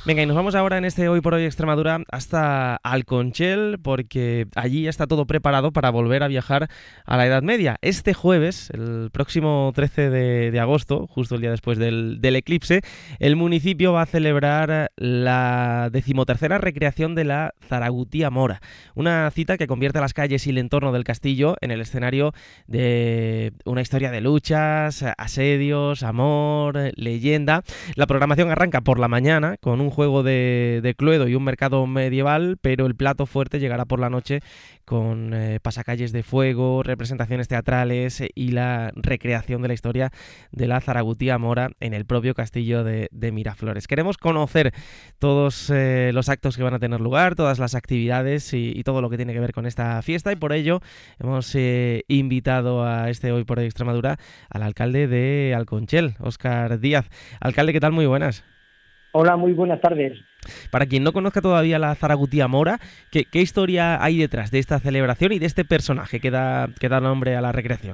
Venga, y nos vamos ahora en este Hoy por Hoy Extremadura hasta Alconchel, porque allí ya está todo preparado para volver a viajar a la Edad Media. Este jueves, el próximo 13 de agosto, justo el día después del eclipse, el municipio va a celebrar la 13ª recreación de la Zaragutía Mora, una cita que convierte las calles y el entorno del castillo en el escenario de una historia de luchas, asedios, amor, leyenda. La programación arranca por la mañana con un juego de Cluedo y un mercado medieval, pero el plato fuerte llegará por la noche con pasacalles de fuego, representaciones teatrales y la recreación de la historia de la Zaragutía Mora en el propio castillo de Miraflores. Queremos conocer todos los actos que van a tener lugar, todas las actividades y todo lo que tiene que ver con esta fiesta, y por ello hemos invitado a este Hoy por Hoy Extremadura al alcalde de Alconchel, Óscar Díaz. Alcalde, ¿qué tal? Muy buenas. Hola, muy buenas tardes. Para quien no conozca todavía la Zaragutía Mora, ¿qué historia hay detrás de esta celebración y de este personaje que da nombre a la recreación?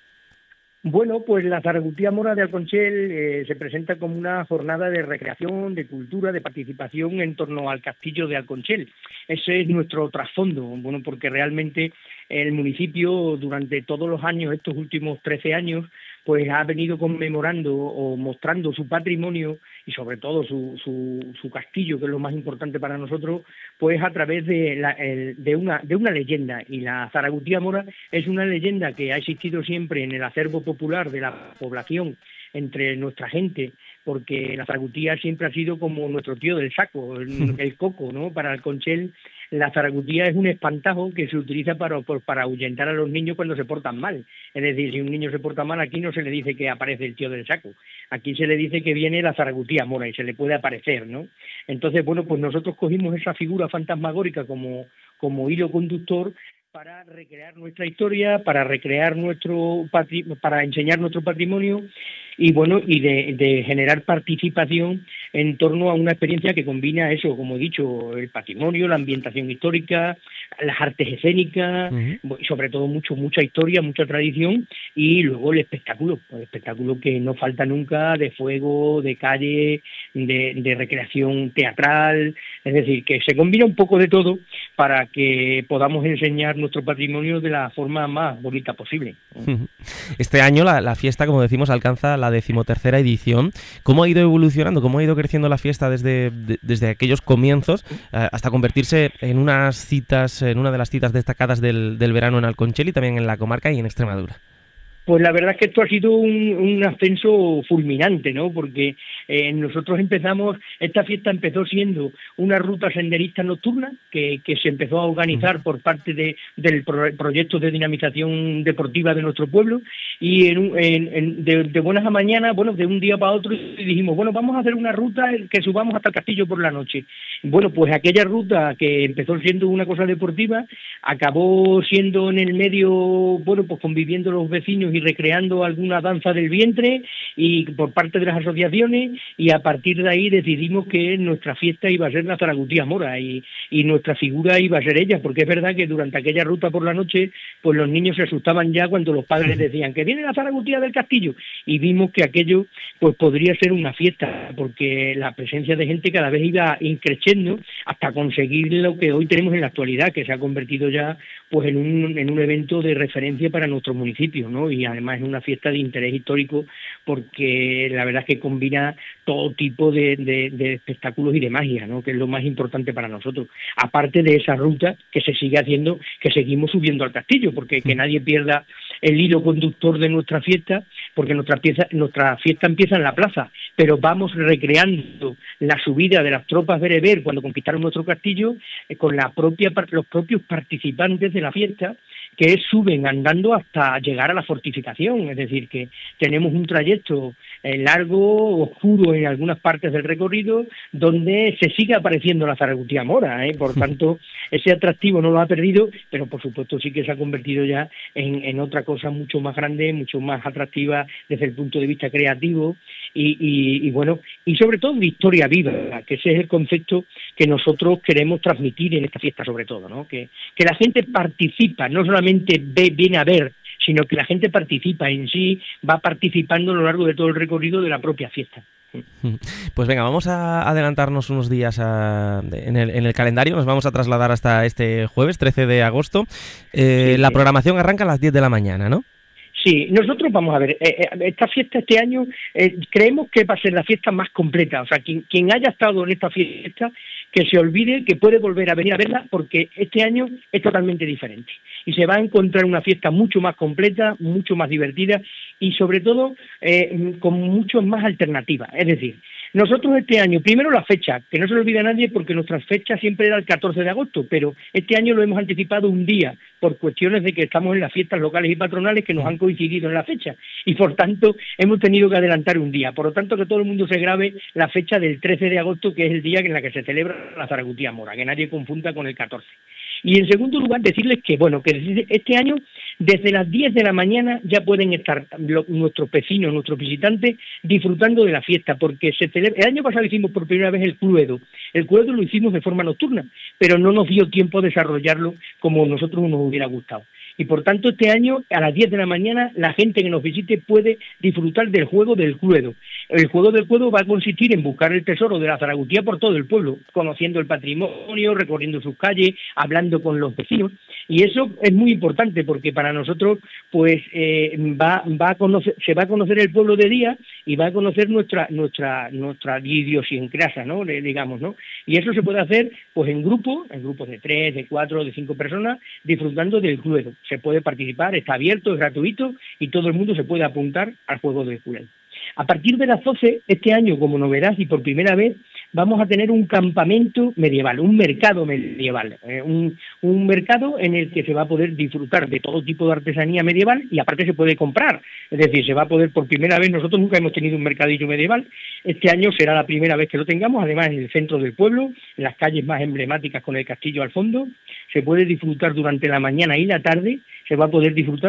Bueno, pues la Zaragutía Mora de Alconchel se presenta como una jornada de recreación, de cultura, de participación en torno al castillo de Alconchel. Ese es nuestro trasfondo, bueno, porque realmente el municipio durante todos los años, estos últimos 13 años, pues ha venido conmemorando o mostrando su patrimonio y sobre todo su castillo, que es lo más importante para nosotros, pues a través de una leyenda. Y la Zaragutía Mora es una leyenda que ha existido siempre en el acervo popular de la población, entre nuestra gente, porque la Zaragutía siempre ha sido como nuestro tío del saco, el coco, ¿no? Para Alconchel, la Zaragutía es un espantajo que se utiliza para ahuyentar a los niños cuando se portan mal. Es decir, si un niño se porta mal, aquí no se le dice que aparece el tío del saco. Aquí se le dice que viene la Zaragutía Mora y se le puede aparecer, ¿no? Entonces, bueno, pues nosotros cogimos esa figura fantasmagórica como hilo conductor para recrear nuestra historia, para recrear para enseñar nuestro patrimonio y bueno, y de generar participación en torno a una experiencia que combina eso, como he dicho, el patrimonio, la ambientación histórica, las artes escénicas, y sobre todo mucha historia, mucha tradición, y luego el espectáculo que no falta nunca, de fuego, de calle, de recreación teatral, es decir, que se combina un poco de todo para que podamos enseñar nuestro patrimonio de la forma más bonita posible. Este año la fiesta, como decimos, alcanza la 13ª edición. ¿Cómo ha ido evolucionando? ¿Cómo ha ido creciendo la fiesta desde aquellos comienzos hasta convertirse en una de las citas destacadas del verano en Alconchel y también en la comarca y en Extremadura? Pues la verdad es que esto ha sido un ascenso fulminante, ¿no? Porque nosotros esta fiesta empezó siendo una ruta senderista nocturna que se empezó a organizar por parte del proyecto de dinamización deportiva de nuestro pueblo, y de buenas a mañanas, bueno, de un día para otro dijimos, bueno, vamos a hacer una ruta que subamos hasta el castillo por la noche. Bueno, pues aquella ruta que empezó siendo una cosa deportiva acabó siendo en el medio, bueno, pues conviviendo los vecinos y recreando alguna danza del vientre y por parte de las asociaciones, y a partir de ahí decidimos que nuestra fiesta iba a ser la Zaragutía Mora y nuestra figura iba a ser ella, porque es verdad que durante aquella ruta por la noche pues los niños se asustaban ya cuando los padres decían que viene la Zaragutía del castillo, y vimos que aquello pues podría ser una fiesta, porque la presencia de gente cada vez iba increciendo hasta conseguir lo que hoy tenemos en la actualidad, que se ha convertido ya pues en un evento de referencia para nuestro municipio, ¿no? Y además es una fiesta de interés histórico porque la verdad es que combina todo tipo de espectáculos y de magia, ¿no? Que es lo más importante para nosotros. Aparte de esa ruta que se sigue haciendo, que seguimos subiendo al castillo, porque que nadie pierda el hilo conductor de nuestra fiesta, porque nuestra fiesta empieza en la plaza, pero vamos recreando la subida de las tropas bereber cuando conquistaron nuestro castillo con los propios participantes de la fiesta, que suben andando hasta llegar a la fortificación, es decir, que tenemos un trayecto largo, oscuro en algunas partes del recorrido, donde se sigue apareciendo la Zaragutía Mora, por tanto, ese atractivo no lo ha perdido, pero por supuesto sí que se ha convertido ya en otra cosa mucho más grande, mucho más atractiva desde el punto de vista creativo, y bueno, y sobre todo de historia viva, que ese es el concepto que nosotros queremos transmitir en esta fiesta sobre todo, ¿no? Que la gente participa, no solamente viene a ver, sino que la gente participa en sí, va participando a lo largo de todo el recorrido de la propia fiesta. Pues venga, vamos a adelantarnos unos días en el calendario. Nos vamos a trasladar hasta este jueves 13 de agosto. La programación arranca a las 10 de la mañana, ¿no? Sí, nosotros vamos a ver, esta fiesta este año creemos que va a ser la fiesta más completa. O sea, quien haya estado en esta fiesta, que se olvide que puede volver a venir a verla, porque este año es totalmente diferente. Y se va a encontrar una fiesta mucho más completa, mucho más divertida y sobre todo con muchas más alternativas. Es decir, nosotros este año, primero la fecha, que no se lo olvide a nadie porque nuestra fecha siempre era el 14 de agosto, pero este año lo hemos anticipado un día por cuestiones de que estamos en las fiestas locales y patronales que nos han coincidido en la fecha y por tanto hemos tenido que adelantar un día. Por lo tanto, que todo el mundo se grabe la fecha del 13 de agosto, que es el día en la que se celebra la Zaragutía Mora, que nadie confunda con el 14. Y en segundo lugar, decirles que, bueno, que este año, desde las 10 de la mañana, ya pueden estar nuestros vecinos, nuestros visitantes, disfrutando de la fiesta, porque se celebra. El año pasado hicimos por primera vez el Cluedo. El Cluedo lo hicimos de forma nocturna, pero no nos dio tiempo a desarrollarlo como nosotros nos hubiera gustado. Y por tanto, este año, a las 10 de la mañana, la gente que nos visite puede disfrutar del juego del Cluedo. El juego del Cluedo va a consistir en buscar el tesoro de la Zaragutía por todo el pueblo, conociendo el patrimonio, recorriendo sus calles, hablando con los vecinos. Y eso es muy importante porque para nosotros pues se va a conocer el pueblo de día y va a conocer nuestra idiosincrasia, ¿no? Digamos, ¿no? Y eso se puede hacer pues en grupos de 3, de 4, de 5 personas, disfrutando del Cluedo. Se puede participar, está abierto, es gratuito y todo el mundo se puede apuntar al juego del Cluedo. A partir de las 12, este año, como novedad y por primera vez, vamos a tener un campamento medieval, un mercado medieval, un mercado en el que se va a poder disfrutar de todo tipo de artesanía medieval y aparte se puede comprar, es decir, se va a poder por primera vez, nosotros nunca hemos tenido un mercadillo medieval, este año será la primera vez que lo tengamos, además en el centro del pueblo, en las calles más emblemáticas con el castillo al fondo, se puede disfrutar durante la mañana y la tarde, se va a poder disfrutar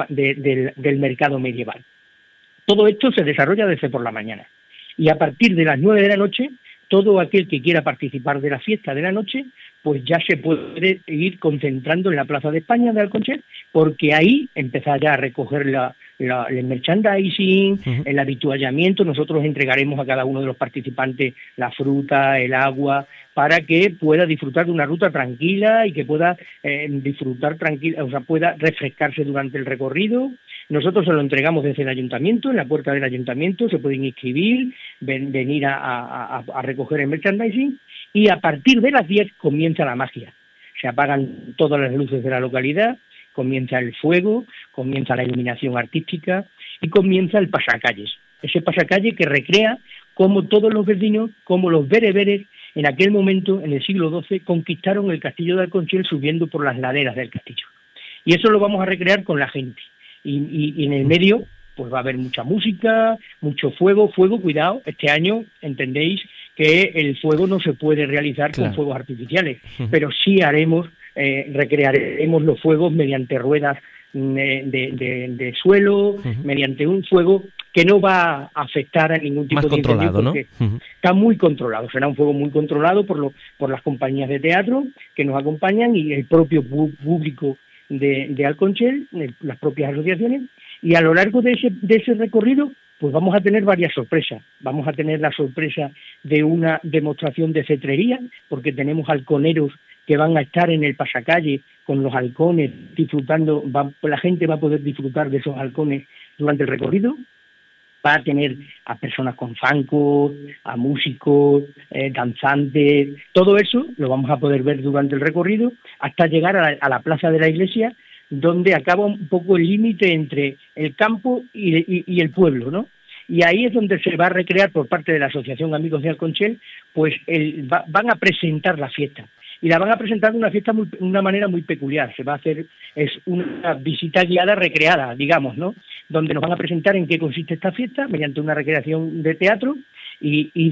del mercado medieval. Todo esto se desarrolla desde por la mañana y a partir de las 9 de la noche, todo aquel que quiera participar de la fiesta de la noche, pues ya se puede ir concentrando en la Plaza de España de Alconchel, porque ahí empezar ya a recoger el merchandising, el habituallamiento. Nosotros entregaremos a cada uno de los participantes la fruta, el agua, para que pueda disfrutar de una ruta tranquila y que pueda disfrutar tranquila, o sea, pueda refrescarse durante el recorrido. Nosotros se lo entregamos desde el ayuntamiento, en la puerta del ayuntamiento, se pueden inscribir, venir a recoger el merchandising y a partir de las 10 comienza la magia. Se apagan todas las luces de la localidad, comienza el fuego, comienza la iluminación artística y comienza el pasacalles. Ese pasacalle que recrea cómo todos los vecinos, como los bereberes, en aquel momento, en el siglo XII, conquistaron el castillo de Alconchel subiendo por las laderas del castillo. Y eso lo vamos a recrear con la gente. Y en el medio pues va a haber mucha música, mucho fuego, cuidado, este año entendéis que el fuego no se puede realizar con fuegos artificiales, pero sí recrearemos los fuegos mediante ruedas de suelo, mediante un fuego que no va a afectar a ningún tipo de incendio, porque está muy controlado, será un fuego muy controlado por las compañías de teatro que nos acompañan y el propio público de Alconchel, las propias asociaciones, y a lo largo de ese recorrido pues vamos a tener varias sorpresas. Vamos a tener la sorpresa de una demostración de cetrería, porque tenemos halconeros que van a estar en el pasacalle con los halcones disfrutando, la gente va a poder disfrutar de esos halcones durante el recorrido. Va a tener a personas con zancos, a músicos, danzantes, todo eso lo vamos a poder ver durante el recorrido hasta llegar a la plaza de la iglesia, donde acaba un poco el límite entre el campo y el pueblo, ¿no? Y ahí es donde se va a recrear por parte de la Asociación Amigos de Alconchel, pues van a presentar la fiesta. Y la van a presentar de una manera muy peculiar. Se va a hacer, es una visita guiada recreada, digamos, ¿no? Donde nos van a presentar en qué consiste esta fiesta, mediante una recreación de teatro, y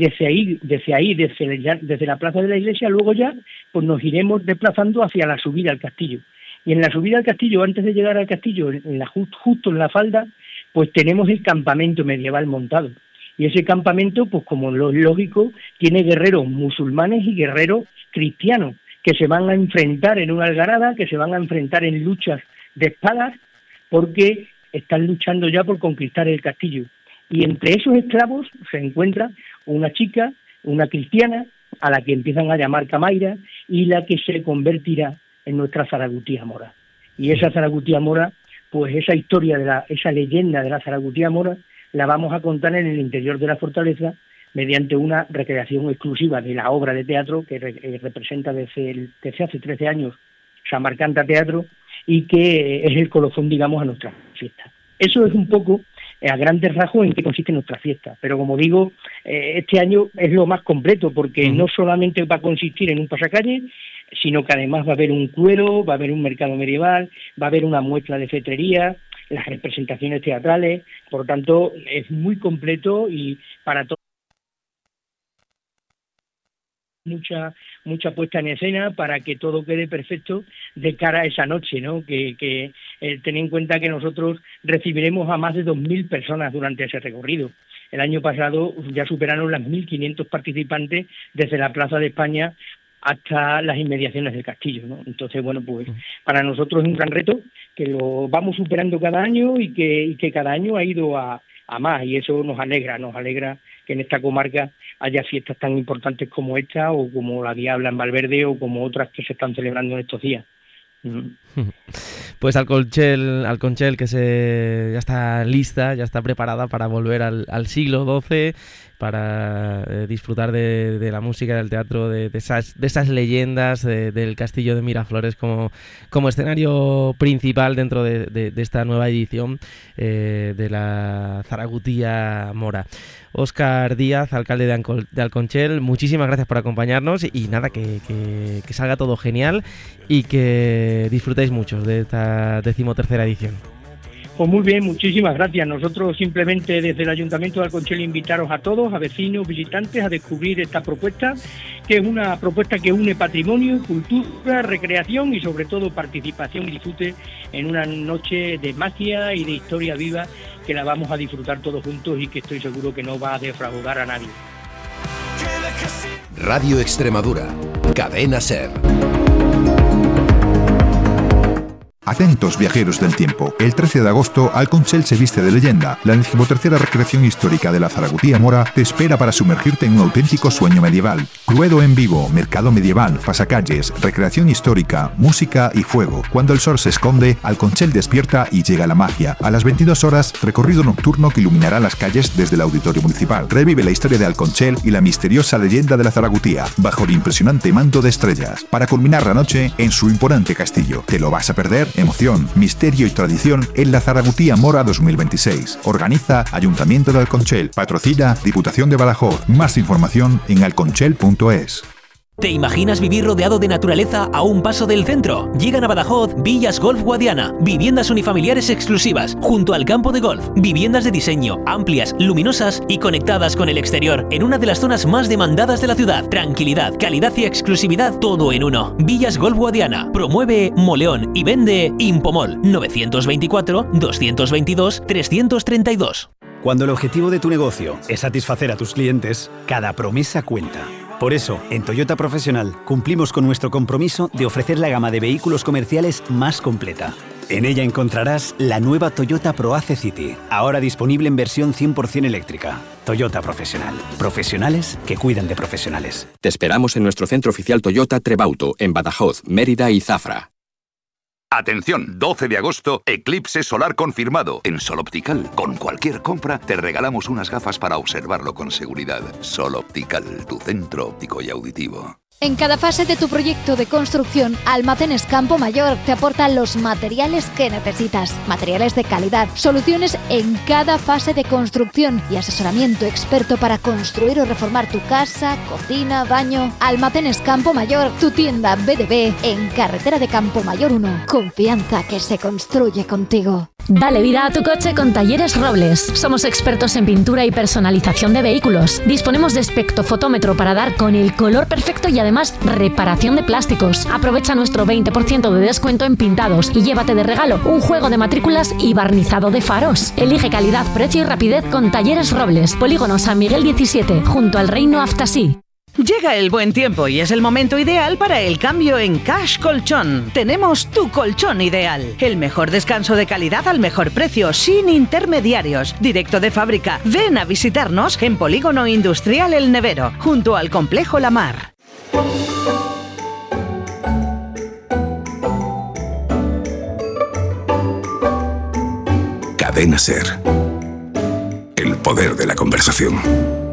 desde la plaza de la iglesia, luego ya, pues nos iremos desplazando hacia la subida al castillo. Y en la subida al castillo, antes de llegar al castillo, justo en la falda, pues tenemos el campamento medieval montado. Y ese campamento, pues como lo lógico, tiene guerreros musulmanes y guerreros cristianos, que se van a enfrentar en una algarada, que se van a enfrentar en luchas de espadas, porque están luchando ya por conquistar el castillo. Y entre esos esclavos se encuentra una chica, una cristiana, a la que empiezan a llamar Camaira, y la que se convertirá en nuestra Zaragutía Mora. Y esa Zaragutía Mora, pues esa historia, esa leyenda de la Zaragutía Mora, la vamos a contar en el interior de la fortaleza mediante una recreación exclusiva de la obra de teatro que representa desde hace 13 años Samarcanda Teatro, y que es el colofón, digamos, a nuestra fiesta. Eso es un poco, a grandes rasgos, en qué consiste nuestra fiesta. Pero como digo, este año es lo más completo, porque no solamente va a consistir en un pasacalle, sino que además va a haber un cuero, va a haber un mercado medieval, va a haber una muestra de cetrería, las representaciones teatrales. Por lo tanto, es muy completo y para todos. Mucha puesta en escena para que todo quede perfecto de cara a esa noche, ¿no? Que ten en cuenta que nosotros recibiremos a más de 2.000 personas durante ese recorrido. El año pasado ya superaron las 1.500 participantes desde la Plaza de España hasta las inmediaciones del castillo, ¿no? Entonces, bueno, pues para nosotros es un gran reto que lo vamos superando cada año y que cada año ha ido a más, y eso nos alegra que en esta comarca haya fiestas tan importantes como esta, o como la Diabla en Valverde, o como otras que se están celebrando en estos días. Pues Alconchel que ya está lista, ya está preparada para volver al siglo XII, para disfrutar de la música, del teatro, de esas leyendas, del castillo de Miraflores como escenario principal dentro de esta nueva edición de la Zaragutía Mora. Óscar Díaz, alcalde de Alconchel, muchísimas gracias por acompañarnos, y nada, que salga todo genial y que disfrutéis mucho de esta 13ª edición. Pues muy bien, muchísimas gracias. Nosotros simplemente desde el Ayuntamiento de Alconchel invitaros a todos, a vecinos, visitantes, a descubrir esta propuesta, que es una propuesta que une patrimonio, cultura, recreación y sobre todo participación y disfrute en una noche de magia y de historia viva que la vamos a disfrutar todos juntos y que estoy seguro que no va a defraudar a nadie. Radio Extremadura, Cadena SER. Atentos, viajeros del tiempo. El 13 de agosto, Alconchel se viste de leyenda. La 13ª recreación histórica de la Zaragutía Mora te espera para sumergirte en un auténtico sueño medieval. Ruedo en vivo, mercado medieval, pasacalles, recreación histórica, música y fuego. Cuando el sol se esconde, Alconchel despierta y llega la magia. A las 22 horas, recorrido nocturno que iluminará las calles desde el Auditorio Municipal. Revive la historia de Alconchel y la misteriosa leyenda de la Zaragutía, bajo el impresionante manto de estrellas, para culminar la noche en su imponente castillo. ¿Te lo vas a perder? Emoción, misterio y tradición en la Zaragutía Mora 2026. Organiza Ayuntamiento de Alconchel. Patrocina Diputación de Badajoz. Más información en alconchel.es. ¿Te imaginas vivir rodeado de naturaleza a un paso del centro? Llegan a Badajoz Villas Golf Guadiana, viviendas unifamiliares exclusivas, junto al campo de golf, viviendas de diseño, amplias, luminosas y conectadas con el exterior, en una de las zonas más demandadas de la ciudad. Tranquilidad, calidad y exclusividad, todo en uno. Villas Golf Guadiana, promueve Moleón y vende Impomol, 924-222-332. Cuando el objetivo de tu negocio es satisfacer a tus clientes, cada promesa cuenta. Por eso, en Toyota Profesional cumplimos con nuestro compromiso de ofrecer la gama de vehículos comerciales más completa. En ella encontrarás la nueva Toyota ProAce City, ahora disponible en versión 100% eléctrica. Toyota Profesional. Profesionales que cuidan de profesionales. Te esperamos en nuestro centro oficial Toyota Trebauto, en Badajoz, Mérida y Zafra. Atención, 12 de agosto, eclipse solar confirmado en Sol Optical. Con cualquier compra te regalamos unas gafas para observarlo con seguridad. Sol Optical, tu centro óptico y auditivo. En cada fase de tu proyecto de construcción, Almacenes Campo Mayor te aporta los materiales que necesitas. Materiales de calidad, soluciones en cada fase de construcción y asesoramiento experto para construir o reformar tu casa, cocina, baño. Almacenes Campo Mayor, tu tienda BDB en Carretera de Campo Mayor 1. Confianza que se construye contigo. Dale vida a tu coche con Talleres Robles. Somos expertos en pintura y personalización de vehículos. Disponemos de espectrofotómetro para dar con el color perfecto y además reparación de plásticos. Aprovecha nuestro 20% de descuento en pintados y llévate de regalo un juego de matrículas y barnizado de faros. Elige calidad, precio y rapidez con Talleres Robles. Polígono San Miguel 17, junto al Reino Aftasí. Llega el buen tiempo y es el momento ideal para el cambio en Cash Colchón. Tenemos tu colchón ideal. El mejor descanso de calidad al mejor precio, sin intermediarios. Directo de fábrica. Ven a visitarnos en Polígono Industrial El Nevero, junto al Complejo La Mar. Cadena SER. El poder de la conversación.